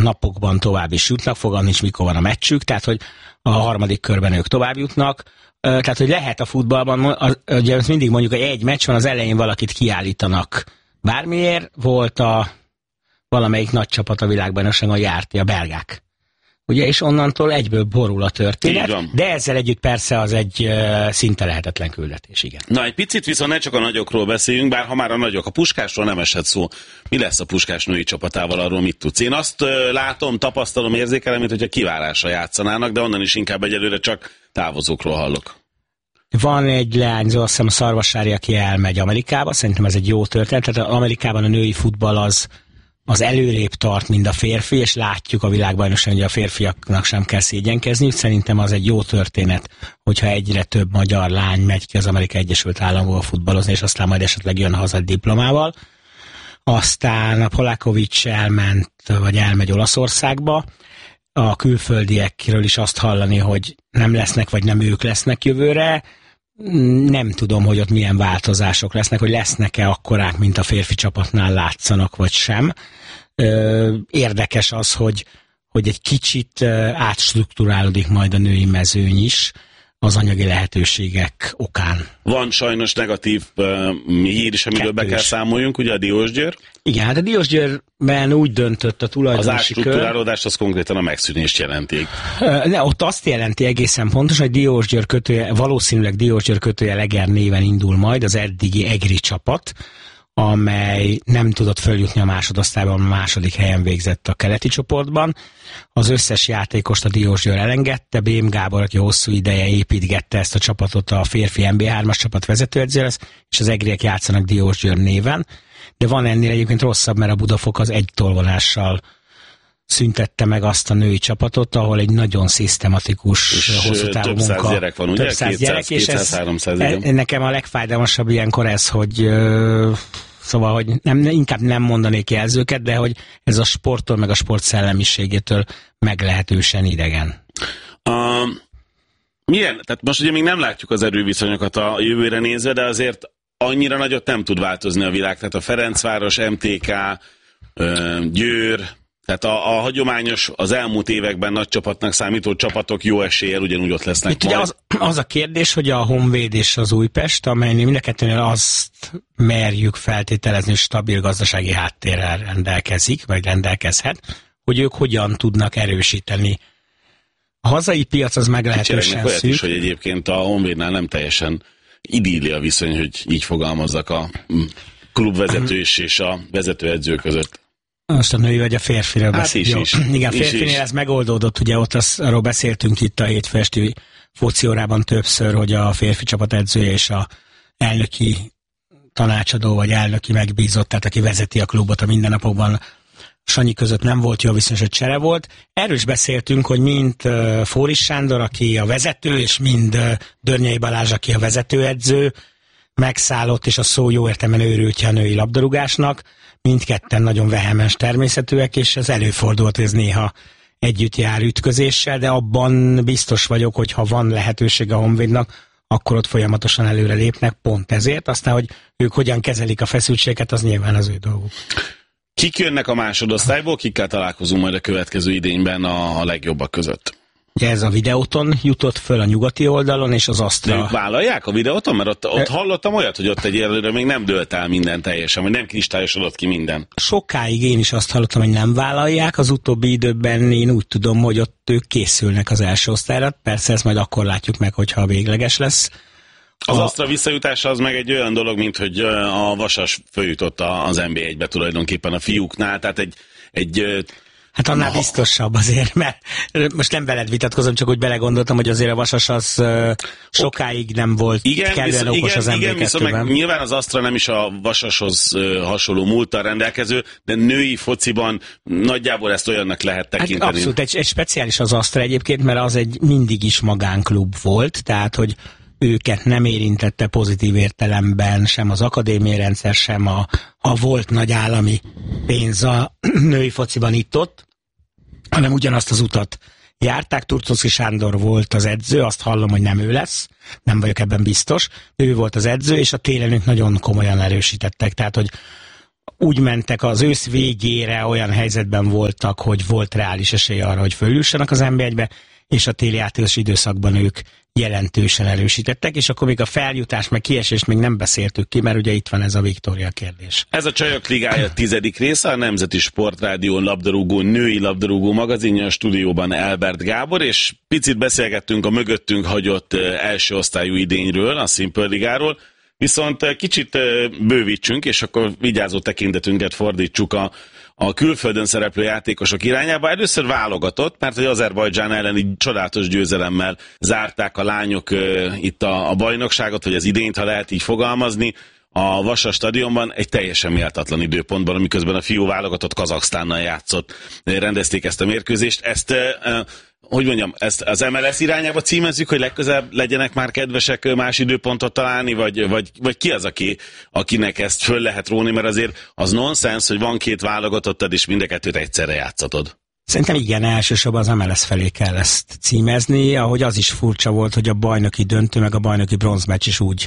napokban tovább is jutnak, fogalmam is, mikor van a meccsük, tehát hogy a harmadik körben ők tovább jutnak. Tehát, hogy lehet a futballban, ugye mindig mondjuk, hogy egy meccs van, az elején valakit kiállítanak. Bármiért volt valamelyik nagy csapat a világbajnokságon járt, a belgák. Ugye, és onnantól egyből borul a történet, de ezzel együtt persze az egy szinte lehetetlen küldetés, igen. Na, egy picit viszont ne csak a nagyokról beszéljünk, bár ha már a nagyok, a Puskásról nem esett szó. Mi lesz a Puskás női csapatával, arról mit tudsz? Én azt látom, tapasztalom, érzékelem, mint hogyha kivárásra játszanának, de onnan is inkább egyelőre csak távozókról hallok. Van egy leányzó, azt hiszem a Szarvasári, aki elmegy Amerikába, szerintem ez egy jó történet, tehát Amerikában a női futball az előrébb tart, mint a férfi, és látjuk a világbajnokságon, hogy a férfiaknak sem kell szégyenkezniük. Szerintem az egy jó történet, hogyha egyre több magyar lány megy ki az Amerikai Egyesült Államokba futballozni, és aztán majd esetleg jön haza diplomával. Aztán a Polákovics elmegy Olaszországba. A külföldiekről is azt hallani, hogy nem lesznek, vagy nem ők lesznek jövőre. Nem tudom, hogy ott milyen változások lesznek, hogy lesznek-e akkorák, mint a férfi csapatnál látszanak, vagy sem. Érdekes az, hogy egy kicsit átstruktúrálódik majd a női mezőny is az anyagi lehetőségek okán. Van sajnos negatív hír is, amiről be kell számoljunk, ugye a Diósgyőr? Igen, hát a Diósgyőrben úgy döntött a tulajdonosi kör. Az átstruktúrálódást az konkrétan a megszűnést jelenti. Ott azt jelenti egészen pontosan, hogy Diósgyőr valószínűleg Diósgyőr Eger néven indul majd az eddigi EGRI csapat, amely nem tudott följutni a másodosztályban, a második helyen végzett a keleti csoportban. Az összes játékost a Diósgyőr elengedte, Bém Gábor, aki hosszú ideje építgette ezt a csapatot, a férfi MB3-as csapat vezetőedző lesz, és az egriek játszanak Diósgyőr néven. De van ennél egyébként rosszabb, mert a Budafok az egy tolvonással szüntette meg azt a női csapatot, ahol egy nagyon szisztematikus, hosszú távú munka. Több száz gyerek van, ugye? Több száz gyerek, és 200-300, nekem a legfájdalmasabb ilyenkor ez, hogy szóval, hogy inkább nem mondanék jelzőket, de hogy ez a sporttól, meg a sport szellemiségétől meglehetősen idegen. Milyen? Tehát most ugye még nem látjuk az erőviszonyokat a jövőre nézve, de azért annyira nagyot nem tud változni a világ. Tehát a Ferencváros, MTK, Győr, tehát a hagyományos, az elmúlt években nagy csapatnak számító csapatok jó eséllyel ugyanúgy ott lesznek. Itt ugye az a kérdés, hogy a Honvéd és az Újpest, amelynél mind a kettőnél azt merjük feltételezni, hogy stabil gazdasági háttérrel rendelkezik, vagy rendelkezhet, hogy ők hogyan tudnak erősíteni. A hazai piac az meglehetősen szűk. Is, hogy egyébként a Honvédnál nem teljesen idilli a viszony, hogy így fogalmazzak a klubvezető és a vezetőedző között. Most a női vagy a férfiről beszél. Is. Igen, férfinél ez megoldódott, ugye ott arról beszéltünk itt a hétfő esti focióórában többször, hogy a férfi csapat edzője és a elnöki tanácsadó vagy elnöki megbízott, tehát aki vezeti a klubot a mindennapokban, Sanyi között nem volt jó viszonyos, hogy csere volt. Erről is beszéltünk, hogy mind Fóris Sándor, aki a vezető, és mind Dörnyei Balázs, aki a vezetőedző, megszállott, és a szó jó értelemben őrültje a női labdarúgásnak. Mindketten nagyon vehemens természetűek, és ez előfordult, hogy ez néha együtt jár ütközéssel, de abban biztos vagyok, hogy ha van lehetőség a Honvédnak, akkor ott folyamatosan előre lépnek, pont ezért. Aztán, hogy ők hogyan kezelik a feszültséget, az nyilván az ő dolguk. Kik jönnek a másodosztályból, kikkel találkozunk majd a következő idényben a legjobbak között? Ez a Videóton jutott föl a nyugati oldalon, és az Astra... De ők vállalják a Videóton? Mert ott hallottam olyat, hogy ott egyelőre még nem dőlt el minden teljesen, vagy nem kristályosodott ki minden. Sokáig én is azt hallottam, hogy nem vállalják, az utóbbi időben én úgy tudom, hogy ott ők készülnek az első osztályra, persze ezt majd akkor látjuk meg, hogyha végleges lesz. Az Astra visszajutása az meg egy olyan dolog, mint hogy a Vasas följutott az NB1-be tulajdonképpen a fiúknál, tehát egy hát annál biztosabb azért, mert most nem veled vitatkozom, csak úgy belegondoltam, hogy azért a Vasas az sokáig nem volt kellően okos az NB2-ben. Nyilván az Astra nem is a Vasashoz hasonló múlttal rendelkező, de női fociban nagyjából ezt olyannak lehet tekinteni. Hát abszolút, egy speciális az Astra egyébként, mert az egy mindig is magánklub volt, tehát hogy őket nem érintette pozitív értelemben sem az akadémiai rendszer, sem a volt nagy állami pénz a női fociban itt-ott, hanem ugyanazt az utat járták. Turcovszky Sándor volt az edző, azt hallom, hogy nem ő lesz, nem vagyok ebben biztos, ő volt az edző, és a télen ők nagyon komolyan erősítettek, tehát hogy úgy mentek az ősz végére, olyan helyzetben voltak, hogy volt reális esély arra, hogy följussanak az NB1-be, és a téli átigazolási időszakban ők jelentősen erősítettek, és akkor még a feljutás, meg kiesést még nem beszéltük ki, mert ugye itt van ez a Viktória kérdés. Ez a Csajok Ligája 10. része, a Nemzeti Sportrádió labdarúgó, női labdarúgó magazinja, a stúdióban Elbert Gábor, és picit beszélgettünk a mögöttünk hagyott első osztályú idényről, a Simple Ligáról, viszont kicsit bővítsünk, és akkor vigyázó tekintetünket fordítsuk a külföldön szereplő játékosok irányába. Először válogatott, mert hogy Azerbajdzsán elleni csodálatos győzelemmel zárták a lányok itt a bajnokságot, vagy az idényt, ha lehet így fogalmazni, a Vasas stadionban egy teljesen méltatlan időpontban, amiközben a fiú válogatott Kazaksztánnal játszott. Rendezték ezt a mérkőzést. Ezt hogy mondjam, ezt az MLS irányába címezzük, hogy legközelebb legyenek már kedvesek más időpontot találni, vagy ki az, akinek ezt föl lehet róni, mert azért az nonsens, hogy van két válogatottad, és mind a kettőt egyszerre játszatod. Szerintem igen, elsősorban az MLS felé kell ezt címezni, ahogy az is furcsa volt, hogy a bajnoki döntő, meg a bajnoki bronzmeccs is úgy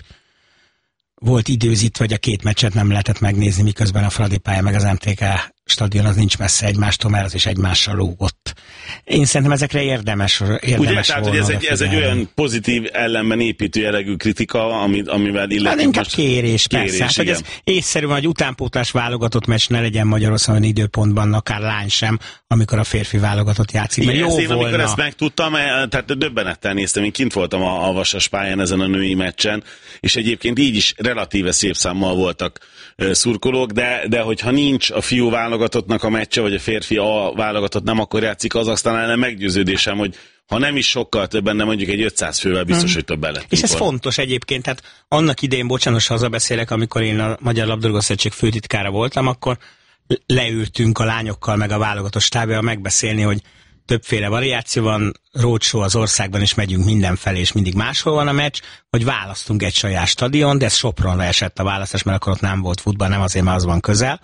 volt időzítve, hogy a két meccset nem lehetett megnézni, miközben a Fradi pálya meg az MTK stadion az nincs messze egymástól, mert az is egymással lógott. Én szerintem ezekre érdemes ugye, tehát, hogy ez egy olyan pozitív ellenben építő jellegű kritika, amivel illetve... Hát inkább kérés, persze. Hát, hogy ez észszerű van, hogy utánpótlás válogatott meccs ne legyen Magyarországon időpontban, akár lány sem, amikor a férfi válogatott játszik. Igen, jó volna. Amikor ezt megtudtam, tehát döbbenettel néztem, én kint voltam a Vasas pályán ezen a női meccsen, és egyébként így is relatíve szép számmal voltak szurkolók, de hogyha nincs a fiú válogatottnak a meccse, vagy a férfi A válogatott nem akkor játszik, aztán ellen meggyőződésem, hogy ha nem is sokkal többen, de mondjuk egy 500 fővel biztos, hogy többen lettünk. És ez fontos egyébként, tehát annak idején, bocsánat, hazabeszélek, amikor én a Magyar Labdarúgó Szövetség főtitkára voltam, akkor leültünk a lányokkal meg a válogatott stábjával megbeszélni, hogy többféle variáció van, roadshow az országban, és megyünk mindenfelé, és mindig máshol van a meccs, hogy választunk egy saját stadion, de ez Sopronra esett a választás, mert akkor ott nem volt futball, nem azért, mert az van közel.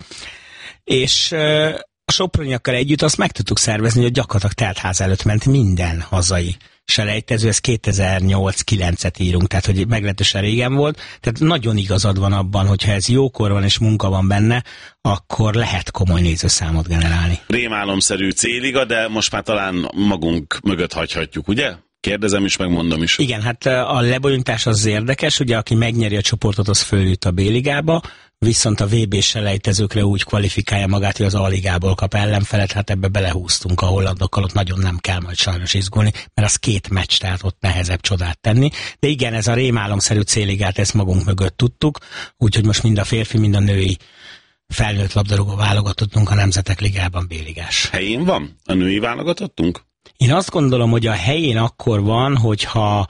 És a soproniakkal együtt azt meg tudtuk szervezni, hogy gyakorlatilag teltház előtt ment minden hazai selejtező, ez 2008-9-et írunk, tehát hogy meglehetősen régen volt, tehát nagyon igazad van abban, hogyha ez jókor van és munka van benne, akkor lehet komoly nézőszámot generálni. Rémálomszerű céliga, de most már talán magunk mögött hagyhatjuk, ugye? Kérdezem is, megmondom is. Igen, hát a lebonyolítás az érdekes, ugye aki megnyeri a csoportot, az följut a B-ligába, viszont a VB selejtezőkre úgy kvalifikálja magát, hogy az A-ligából kap ellenfelet, hát ebbe belehúztunk a hollandokkal, ott nagyon nem kell majd sajnos izgulni, mert az két meccs, tehát ott nehezebb csodát tenni. De igen, ez a rémálomszerű C-ligát, ezt magunk mögött tudtuk, úgyhogy most mind a férfi, mind a női felnőtt labdarúgó válogatottunk a Nemzetek Ligában B-ligás. Helyén van a női válogatottunk? Én azt gondolom, hogy a helyén akkor van, hogyha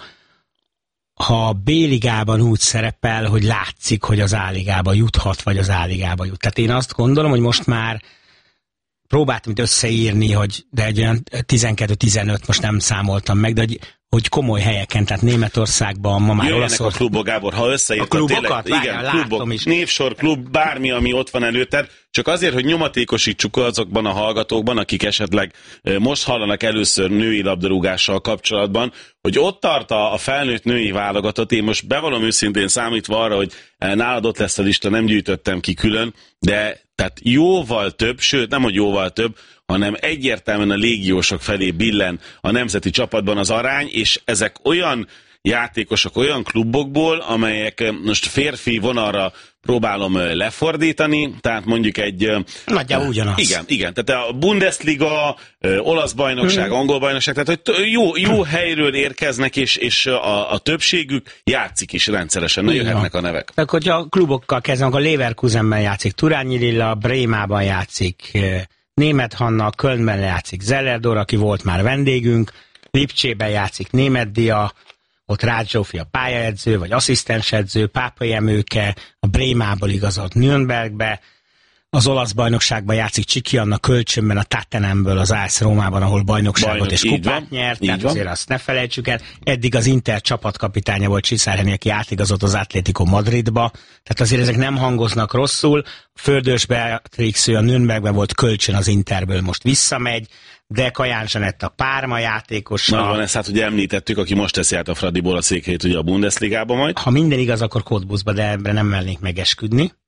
a B-ligában úgy szerepel, hogy látszik, hogy az A-ligába juthat, vagy az A-ligába jut. Tehát én azt gondolom, hogy most már próbáltam itt összeírni, de egy olyan 12-15, most nem számoltam meg, de hogy komoly helyeken, tehát Németországban, ma már Olaszországban. A klubok, Gábor, ha összeírtad a klubokat, tényleg, igen, klubok, is. Névsor, klub, bármi, ami ott van előtted, csak azért, hogy nyomatékosítsuk azokban a hallgatókban, akik esetleg most hallanak először női labdarúgással kapcsolatban, hogy ott tart a felnőtt női válogatott. Én most bevallom őszintén számítva arra, hogy nálad ott lesz a lista, nem gyűjtöttem ki külön, de tehát jóval több, sőt nem, hogy jóval több, hanem egyértelműen a légiósok felé billen a nemzeti csapatban az arány, és ezek olyan játékosok, olyan klubokból, amelyek most férfi vonalra próbálom lefordítani, tehát mondjuk egy... Nagyjából ugyanaz. Igen, tehát a Bundesliga, olasz bajnokság, angol bajnokság, tehát hogy jó helyről érkeznek, és a többségük játszik is rendszeresen, na jöhetnek a nevek. Tehát, hogyha a klubokkal kezdenek, a Leverkusenben játszik Turányi Lilla, Brémában játszik Németh Hanna, Kölnben játszik Zellerdor, aki volt már vendégünk, Lipcsében játszik Németh Dia, ott Rácz Zsófi a pályaedző, vagy asszisztensedző, Pápai Emőke, a Brémából igazolt Nürnbergbe, az olasz bajnokságban játszik Csiki Anna, kölcsönben a Tottenhamből az AS Rómában, ahol bajnokságot és kupát nyert, tehát azért azt ne felejtsük el. Eddig az Inter csapatkapitánya volt Csiszárhenyi, aki átigazolt az Atlético Madridba, tehát azért ezek nem hangoznak rosszul. Földös Beatrix, ő a Nürnbergben volt kölcsön az Interből, most visszamegy, de Kaján Zsanett a Párma játékosa. Na van ezt, hát ugye említettük, aki most teszi át a Fradiból a székhelyét ugye a Bundesligába majd. Ha minden igaz, akkor Cottbusba, de ebbre nem mernék megesküdni.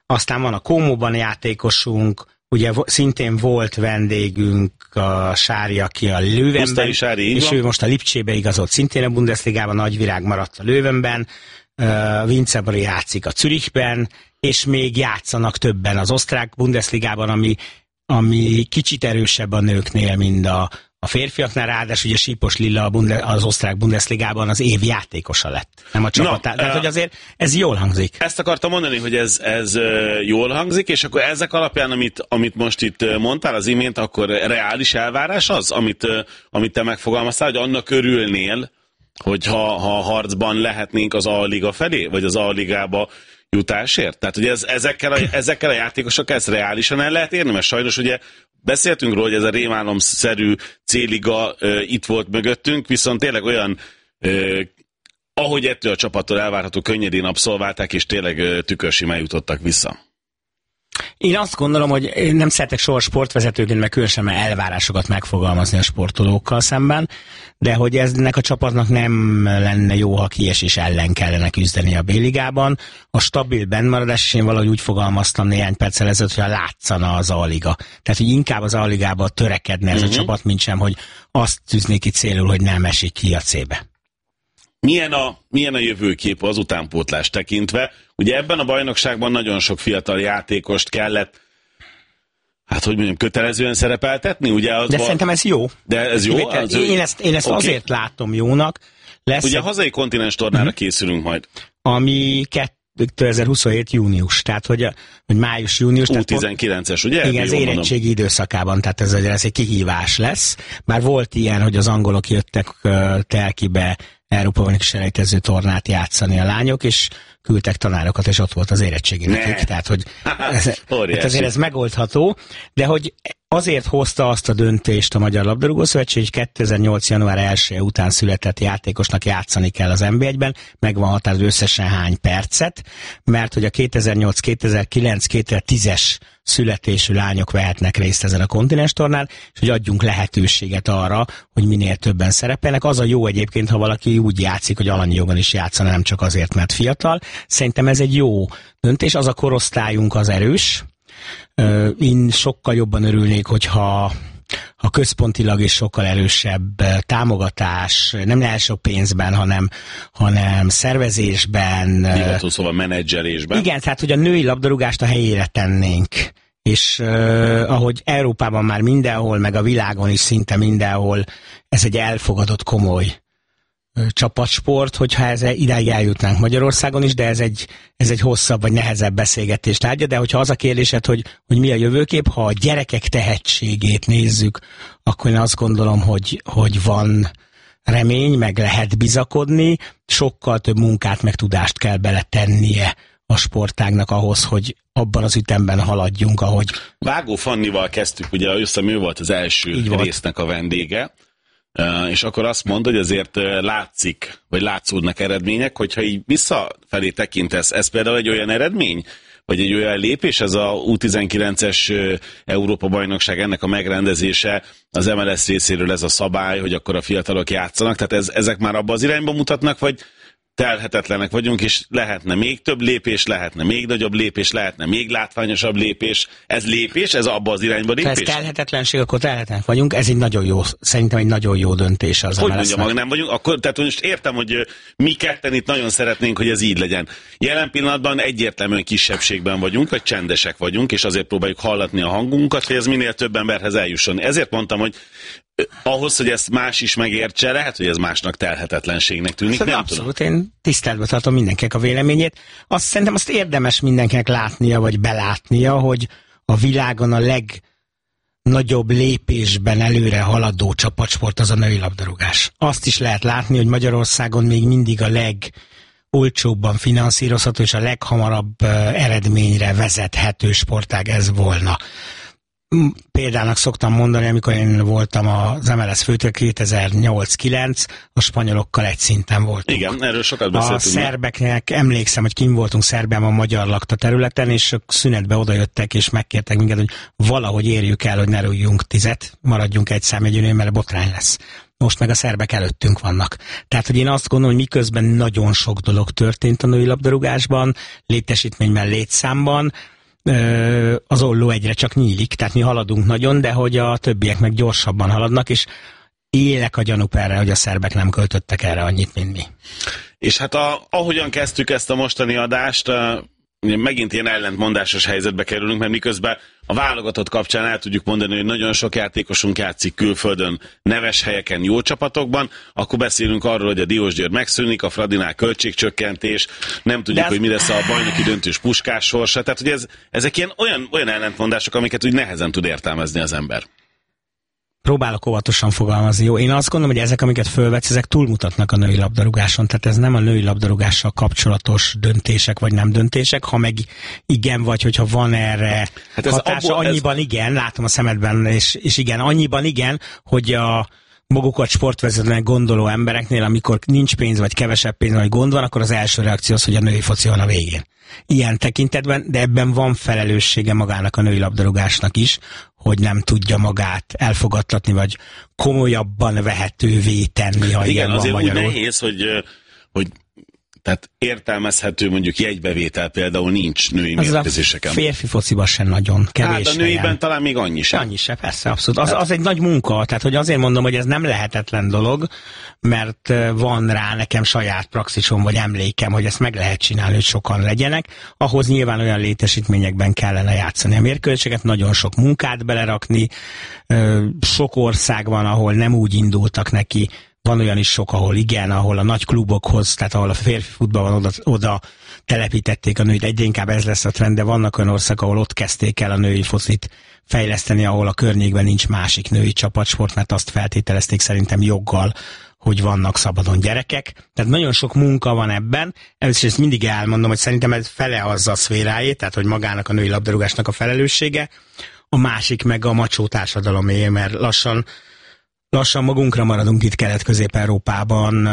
Aztán van a Kómóban játékosunk, ugye szintén volt vendégünk a Sári, aki a Leuvenben, és ő most a Lipcsébe igazolt, szintén a Bundesligában, nagyvirág maradt a Leuvenben, Vincebori játszik a Zürichben, és még játszanak többen az osztrák Bundesligában, ami kicsit erősebb a nőknél, mint a férfiaknál, ráadásul ugye Sípos Lilla az osztrák Bundesligában az év játékosa lett, nem a csapatá. Tehát, hogy azért ez jól hangzik. Ezt akartam mondani, hogy ez jól hangzik, és akkor ezek alapján, amit most itt mondtál az imént, akkor reális elvárás az, amit te megfogalmaztál, hogy annak örülnél, hogyha harcban lehetnénk az A-liga felé, vagy az A-ligába jutásért? Tehát, hogy ezekkel a játékosokkal ezt reálisan el lehet érni, mert sajnos ugye beszéltünk róla, hogy ez a rémálomszerű C-liga itt volt mögöttünk, viszont tényleg olyan, ahogy ettől a csapattól elvárható, könnyedén abszolválták, és tényleg tükörsimán jutottak vissza. Én azt gondolom, hogy én nem szeretek soha sportvezetőként, meg különösen elvárásokat megfogalmazni a sportolókkal szemben, de hogy ennek a csapatnak nem lenne jó, ha kiesés ellen kellene küzdeni a B-ligában. A stabil bennmaradás, és én valahogy úgy fogalmaztam néhány perccel ezelőtt, hogy látszana az A-liga. Tehát, hogy inkább az A-ligába törekedne ez a csapat, mint sem, hogy azt tűzné ki célul, hogy nem esik ki a C-be. Milyen a jövőkép az utánpótlást tekintve? Ugye ebben a bajnokságban nagyon sok fiatal játékost kellett, kötelezően szerepeltetni? Ugye de szerintem ez jó. De ez jó? Én ezt azért látom jónak. Ugye a hazai kontinens tornára készülünk majd. Ami 2027 június, tehát hogy május-június. U19-es, ugye? Igen, az érettségi időszakában, tehát ez egy kihívás lesz. Bár volt ilyen, hogy az angolok jöttek Telkibe Európa-bajnoki selejtező tornát játszani a lányok, és küldtek tanárokat, és ott volt az érettségi nekik. Tehát, hogy azért ez megoldható, de hogy azért hozta azt a döntést a Magyar Labdarúgó-szövetség, hogy 2008. január 1 után született játékosnak játszani kell az NB1-ben, meg van határozva összesen hány percet, mert hogy a 2008, 2009, 2010-es születésű lányok vehetnek részt ezen a kontinens tornán, és hogy adjunk lehetőséget arra, hogy minél többen szerepelnek. Az a jó egyébként, ha valaki úgy játszik, hogy alanyi jogon is játszana, nem csak azért, mert fiatal. Szerintem ez egy jó döntés, az a korosztályunk az erős. Én sokkal jobban örülnék, hogyha központilag is sokkal erősebb támogatás, nem első pénzben, hanem szervezésben. Divatú szóval menedzselésben. Igen, tehát hogy a női labdarúgást a helyére tennénk. És ahogy Európában már mindenhol, meg a világon is szinte mindenhol, ez egy elfogadott komoly csapatsport, hogyha idáig eljutnánk Magyarországon is, de ez egy hosszabb vagy nehezebb beszélgetés tárgya, de hogyha az a kérdésed, hogy mi a jövőkép, ha a gyerekek tehetségét nézzük, akkor én azt gondolom, hogy van remény, meg lehet bizakodni, sokkal több munkát meg tudást kell beletennie a sportágnak ahhoz, hogy abban az ütemben haladjunk, ahogy... Vágó Fannival kezdtük, ugye ő volt az első résznek a vendége, és akkor azt mondod, hogy azért látszik, vagy látszódnak eredmények, hogyha így visszafelé tekintesz, ez például egy olyan eredmény, vagy egy olyan lépés, ez a U19-es Európa-bajnokság, ennek a megrendezése, az MLS részéről ez a szabály, hogy akkor a fiatalok játszanak, tehát ezek már abba az irányba mutatnak, vagy telhetetlenek vagyunk, és lehetne még több lépés, lehetne még nagyobb lépés, lehetne még látványosabb lépés. Ez lépés? Ez abba az irányba lépés? Ha ez telhetetlenség, akkor telhetetlenek vagyunk. Ez egy nagyon jó, szerintem egy nagyon jó döntés az MLS-nek. Hogy mondjam, nem vagyunk? Akkor, tehát most értem, hogy mi ketten itt nagyon szeretnénk, hogy ez így legyen. Jelen pillanatban egyértelműen kisebbségben vagyunk, vagy csendesek vagyunk, és azért próbáljuk hallatni a hangunkat, hogy ez minél több emberhez eljusson. Ezért mondtam, hogy ahhoz, hogy ezt más is megértse, lehet, hogy ez másnak telhetetlenségnek tűnik, nem abszolút, tudom. Én tiszteletben tartom mindenkinek a véleményét. Szerintem azt érdemes mindenkinek látnia, vagy belátnia, hogy a világon a legnagyobb lépésben előre haladó csapatsport az a női labdarúgás. Azt is lehet látni, hogy Magyarországon még mindig a legolcsóbban finanszírozható és a leghamarabb eredményre vezethető sportág ez volna. Példának szoktam mondani, amikor én voltam az MLS főtől 2008-9, a spanyolokkal egy szinten voltunk. Igen, erről sokat beszéltünk. A szerbeknek, emlékszem, hogy kim voltunk Szerbiában a magyar lakta területen, és szünetbe odajöttek, és megkértek minket, hogy valahogy érjük el, hogy ne rúgjunk 10, maradjunk egy számjegyűnél, mert botrány lesz. Most meg a szerbek előttünk vannak. Tehát, hogy én azt gondolom, hogy miközben nagyon sok dolog történt a női labdarúgásban, létesítményben, létszámban, az olló egyre csak nyílik, tehát mi haladunk nagyon, de hogy a többiek meg gyorsabban haladnak, és élek a gyanúp erre, hogy a szerbek nem költöttek erre annyit, mint mi. És hát ahogyan kezdtük ezt a mostani adást, megint ilyen ellentmondásos helyzetbe kerülünk, mert miközben a válogatott kapcsán el tudjuk mondani, hogy nagyon sok játékosunk játszik külföldön, neves helyeken, jó csapatokban, akkor beszélünk arról, hogy a Diósgyőr megszűnik, a Fradinál költségcsökkentés, nem tudjuk, hogy mi lesz a bajnoki döntős Puskás sorsa, tehát hogy ezek ilyen olyan ellentmondások, amiket úgy nehezen tud értelmezni az ember. Próbálok óvatosan fogalmazni. Jó, én azt gondolom, hogy ezek, amiket fölvetsz, ezek túlmutatnak a női labdarúgáson, tehát ez nem a női labdarúgással kapcsolatos döntések vagy nem döntések, ha meg igen, vagy hogyha van erre hát hatása, annyiban igen, látom a szemedben, és igen, annyiban igen, hogy a magukat sportvezetőnek gondoló embereknél, amikor nincs pénz, vagy kevesebb pénz, vagy gond van, akkor az első reakció az, hogy a női foci van a végén. Ilyen tekintetben, de ebben van felelőssége magának a női labdarúgásnak is, hogy nem tudja magát elfogadtatni, vagy komolyabban vehetővé tenni, ha igen, van azért magyarul. Úgy nehéz, hogy tehát értelmezhető mondjuk jegybevétel például nincs női mérkőzéseken. A férfi fociban sem nagyon kevés. Hát a nőiben helyen. Talán még annyi sem. Annyi sem, persze, abszolút. Az egy nagy munka, tehát hogy azért mondom, hogy ez nem lehetetlen dolog, mert van rá nekem saját praxisom, vagy emlékem, hogy ezt meg lehet csinálni, hogy sokan legyenek. Ahhoz nyilván olyan létesítményekben kellene játszani a mérkőzéseket, nagyon sok munkát belerakni, sok ország van, ahol nem úgy indultak neki. Van olyan is sok, ahol igen, ahol a nagy klubokhoz, tehát ahol a férfi futball van, oda telepítették a nőit. Egyre inkább ez lesz a trend, de vannak olyan országok, ahol ott kezdték el a női focit fejleszteni, ahol a környékben nincs másik női csapatsport, mert azt feltételezték szerintem joggal, hogy vannak szabadon gyerekek. Tehát nagyon sok munka van ebben, és ezt mindig elmondom, hogy szerintem ez fele az a szférájé, tehát hogy magának a női labdarúgásnak a felelőssége, a másik meg a macsó társadalomé, mert lassan magunkra maradunk itt Kelet-Közép-Európában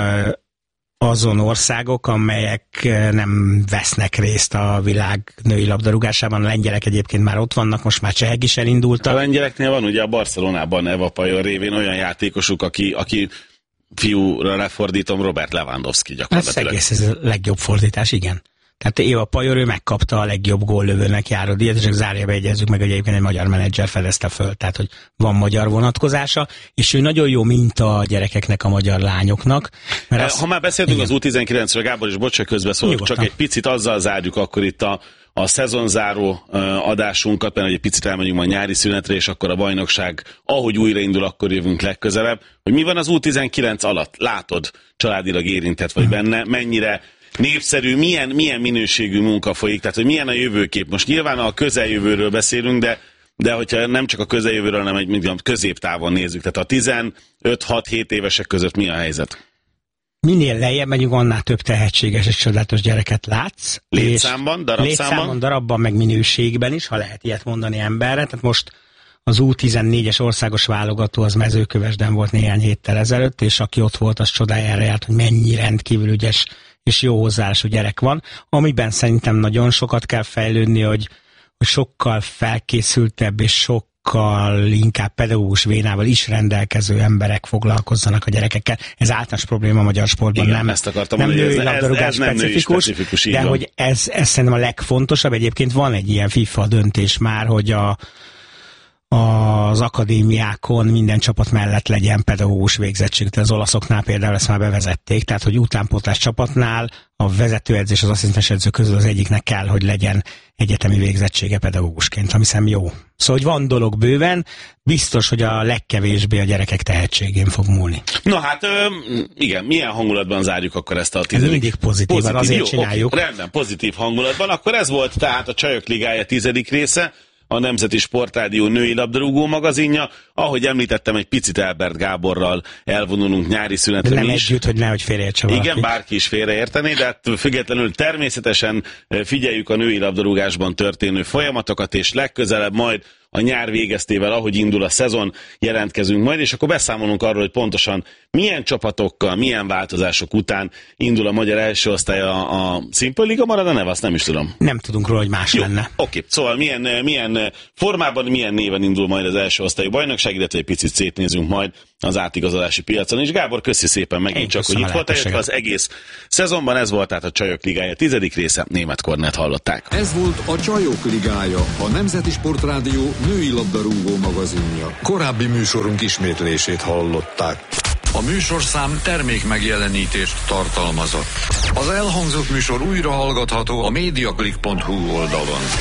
azon országok, amelyek nem vesznek részt a világ női labdarúgásában. A lengyelek egyébként már ott vannak, most már csehek is elindultak. A lengyeleknél van ugye a Barcelonában Eva Pajor révén olyan játékosuk, aki fiúra lefordítom, Robert Lewandowski gyakorlatilag. Ez a legjobb fordítás, igen. Tehát Éva Pajor, ő megkapta a legjobb góllövőnek járó díjat, és csak zárjába egyezzük meg, hogy egyébként egy magyar menedzser fedezte föl, tehát hogy van magyar vonatkozása, és ő nagyon jó minta a gyerekeknek, a magyar lányoknak. Mert ha már beszéltünk az U19-ről, Gábor, és bocs, közbe szólok, csak egy picit azzal zárjuk akkor itt a szezonzáró adásunkat, mert egy picit elmegyünk majd nyári szünetre, és akkor a bajnokság, ahogy újraindul, akkor jövünk legközelebb, hogy mi van az U19 alatt? Látod, családilag érintett vagy benne, mennyire népszerű, milyen minőségű munka folyik, tehát hogy milyen a jövőkép. Most nyilván a közeljövőről beszélünk, de hogyha nem csak a közeljövőről, hanem egy középtávon nézzük. Tehát a 15-6-7 évesek között mi a helyzet? Minél lejjebb megyünk, annál több tehetséges és csodálatos gyereket látsz. Létszámban, darabszámban? Darabban, meg minőségben is, ha lehet ilyet mondani emberre. Tehát most az U14-es országos válogató az Mezőkövesden volt néhány héttel ezelőtt, és aki ott volt, az csodájára járt, hogy mennyi rendkívül ügyes és jó hozzáállású gyerek van, amiben szerintem nagyon sokat kell fejlődni, hogy sokkal felkészültebb és sokkal inkább pedagógus vénával is rendelkező emberek foglalkozzanak a gyerekekkel. Ez általános probléma a magyar sportban. Igen, nem női labdarúgás specifikus, de hogy ez szerintem a legfontosabb. Egyébként van egy ilyen FIFA döntés már, hogy az akadémiákon minden csapat mellett legyen pedagógus végzettség. Tehát az olaszoknál például ezt már bevezették, tehát hogy utánpótlás csapatnál a vezetőedzés, az asszisztens edző közül az egyiknek kell, hogy legyen egyetemi végzettsége pedagógusként, ami szerintem jó. Szóval, hogy van dolog bőven, biztos, hogy a legkevésbé a gyerekek tehetségén fog múlni. Na hát, igen, milyen hangulatban zárjuk akkor ezt a 10. Mindig pozitívan, azért jó, csináljuk. Okay, rendben, pozitív hangulatban. Akkor ez volt tehát a Csajok Ligája 10. része, a Nemzeti Sportrádió női labdarúgó magazinja. Ahogy említettem, egy picit Elbert Gáborral elvonulunk nyári szünetre. De nem együtt, hogy nehogy félreértse valaki. Igen, bárki is félreértené, de hát függetlenül természetesen figyeljük a női labdarúgásban történő folyamatokat, és legközelebb majd a nyár végeztével, ahogy indul a szezon, jelentkezünk majd, és akkor beszámolunk arról, hogy pontosan milyen csapatokkal, milyen változások után indul a magyar első osztály a Színpad Liga marad a neve, azt nem is tudom. Nem tudunk róla, hogy más lenne. Oké, szóval milyen formában, milyen néven indul majd az első osztályú bajnokság, illetve egy picit szétnézünk majd az átigazolási piacon is. Gábor, köszi szépen megint csak, hogy itt voltál, az egész szezonban. Ez volt tehát a Csajok Ligája 10. része, Németh Kornélt hallották. Ez volt a Csajok Ligája, a Nemzeti Sportrádió női labdarúgó magazinja. Korábbi műsorunk ismétlését hallották. A műsorszám termék megjelenítést tartalmazott. Az elhangzott műsor újra hallgatható a mediaclick.hu oldalon.